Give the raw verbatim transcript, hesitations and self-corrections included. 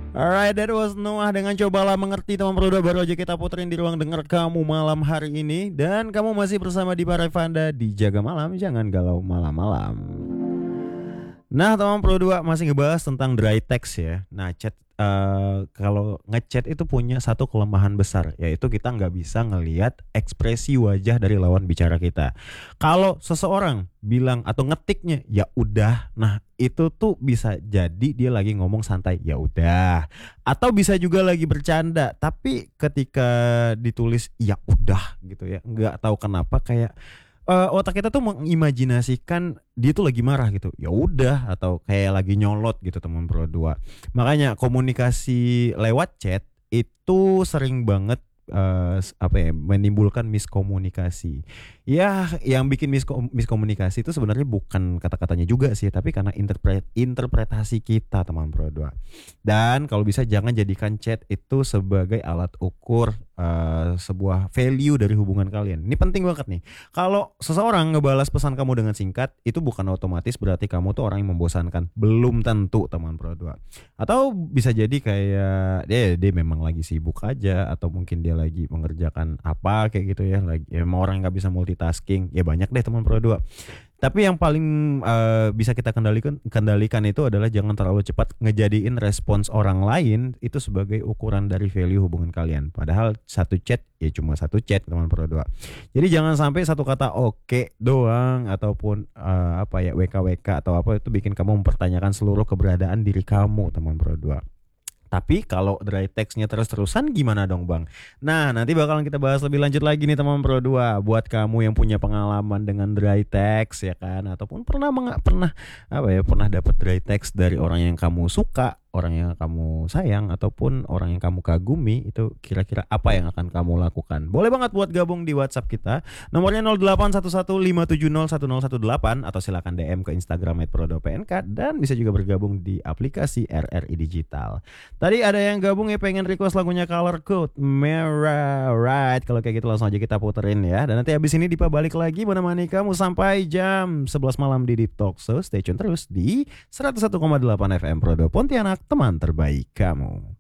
Alright, that was Noah dengan Cobalah Mengerti. Teman Produk baru aja kita puterin di ruang dengar kamu malam hari ini. Dan kamu masih bersama di Parevanda di Jaga Malam, jangan galau malam-malam. Nah, teman Pro dua masih ngebahas tentang dry text ya. Nah, chat uh, kalau ngechat itu punya satu kelemahan besar, yaitu kita nggak bisa ngelihat ekspresi wajah dari lawan bicara kita. Kalau seseorang bilang atau ngetiknya ya udah, nah itu tuh bisa jadi dia lagi ngomong santai ya udah, atau bisa juga lagi bercanda. Tapi ketika ditulis ya udah gitu ya, nggak tahu kenapa kayak uh, otak kita tuh mengimajinasikan dia tuh lagi marah gitu. Ya udah, atau kayak lagi nyolot gitu teman Pro dua. Makanya komunikasi lewat chat itu sering banget uh, apa ya menimbulkan miskomunikasi. Ya, yang bikin misko- miskomunikasi itu sebenarnya bukan kata-katanya juga sih, tapi karena interpret interpretasi kita teman Pro dua. Dan kalau bisa jangan jadikan chat itu sebagai alat ukur uh, sebuah value dari hubungan kalian. Ini penting banget nih. Kalau seseorang ngebalas pesan kamu dengan singkat, itu bukan otomatis berarti kamu tuh orang yang membosankan. Belum tentu teman Pro dua. Atau bisa jadi kayak dia dia memang lagi sibuk aja, atau mungkin dia lagi mengerjakan apa kayak gitu ya, lagi ya, emang orang nggak bisa multitasking. Ya banyak deh teman Pro dua. Tapi yang paling uh, bisa kita kendalikan kendalikan itu adalah jangan terlalu cepat ngejadiin respons orang lain itu sebagai ukuran dari value hubungan kalian. Padahal satu chat ya cuma satu chat teman Pro dua. Jadi jangan sampai satu kata oke doang ataupun uh, apa ya W K W K atau apa itu bikin kamu mempertanyakan seluruh keberadaan diri kamu teman Pro dua. Tapi kalau dry textnya terus-terusan gimana dong bang? Nah nanti bakalan kita bahas lebih lanjut lagi nih teman Pro dua. Buat kamu yang punya pengalaman dengan dry text ya kan, ataupun pernah meng- pernah apa ya pernah dapat dry text dari orang yang kamu suka, orang yang kamu sayang, ataupun orang yang kamu kagumi, itu kira-kira apa yang akan kamu lakukan? Boleh banget buat gabung di WhatsApp kita. Nomornya nol delapan satu satu lima tujuh nol satu nol satu delapan, atau silakan D M ke Instagram at pro dua p n k, dan bisa juga bergabung di aplikasi R R I Digital. Tadi ada yang gabung ya pengen request lagunya Color Code Merah. Right, kalau kayak gitu langsung aja kita puterin ya. Dan nanti habis ini Dipa balik lagi menemani kamu sampai jam sebelas malam di Deep Talk. So stay tune terus di seratus satu koma delapan F M Pro dua Pontianak, teman terbaik kamu.